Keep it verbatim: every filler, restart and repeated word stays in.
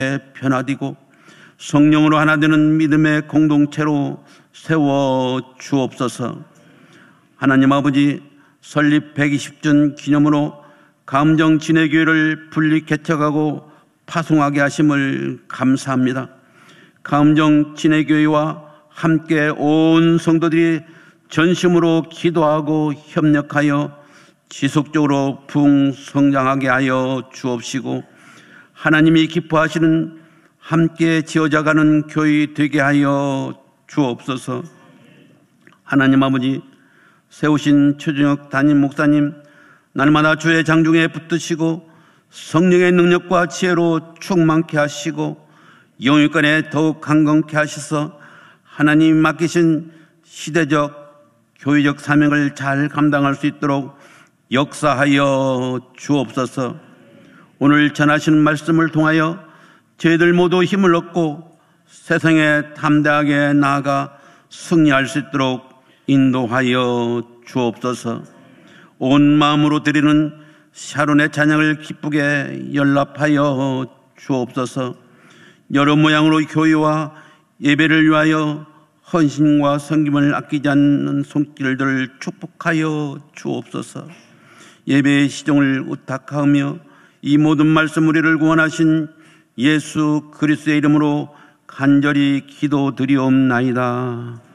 변화되고 성령으로 하나 되는 믿음의 공동체로 세워 주옵소서. 하나님 아버지, 설립 백이십 전 기념으로 감정 진해교회를 분리 개척하고 파송하게 하심을 감사합니다. 감정 진해교회와 함께 온 성도들이 전심으로 기도하고 협력하여 지속적으로 부흥성장하게 하여 주옵시고, 하나님이 기뻐하시는 함께 지어져가는 교회 되게 하여 주옵소서. 하나님 아버지, 세우신 최준혁 담임 목사님 날마다 주의 장중에 붙드시고 성령의 능력과 지혜로 충만케 하시고 영육간에 더욱 강건케 하셔서 하나님이 맡기신 시대적 교회적 사명을 잘 감당할 수 있도록 역사하여 주옵소서. 오늘 전하신 말씀을 통하여 저희들 모두 힘을 얻고 세상에 담대하게 나아가 승리할 수 있도록 인도하여 주옵소서. 온 마음으로 드리는 샤론의 찬양을 기쁘게 연락하여 주옵소서. 여러 모양으로 교회와 예배를 위하여 헌신과 섬김을 아끼지 않는 손길들을 축복하여 주옵소서. 예배의 시종을 의탁하며 이 모든 말씀 우리를 구원하신 예수 그리스도의 이름으로 간절히 기도드리옵나이다.